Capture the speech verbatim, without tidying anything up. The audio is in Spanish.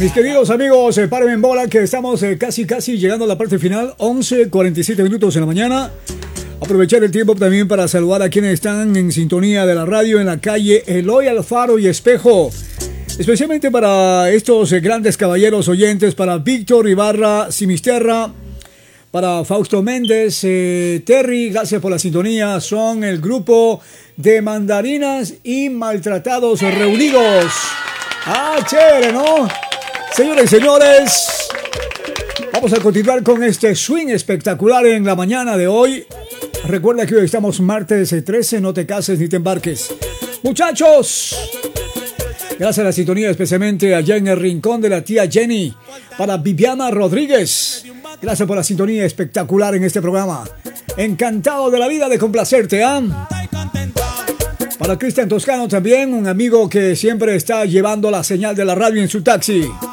Mis queridos amigos, eh, párenme en bola que estamos eh, casi casi llegando a la parte final, once cuarenta y siete minutos en la mañana. Aprovechar el tiempo también para saludar a quienes están en sintonía de la radio en la calle Eloy Alfaro y Espejo. Especialmente para estos eh, grandes caballeros oyentes, para Víctor Ibarra Simisterra, para Fausto Méndez, eh, Terry, gracias por la sintonía. Son el grupo de Mandarinas y Maltratados Reunidos. Ah, chévere, ¿no? Señores y señores, vamos a continuar con este swing espectacular en la mañana de hoy. Recuerda que hoy estamos martes trece, no te cases ni te embarques. Muchachos, gracias a la sintonía, especialmente allá en el rincón de la tía Jenny. Para Viviana Rodríguez, gracias por la sintonía espectacular en este programa. Encantado de la vida de complacerte, ¿ah? ¿eh? Para Cristian Toscano también, un amigo que siempre está llevando la señal de la radio en su taxi.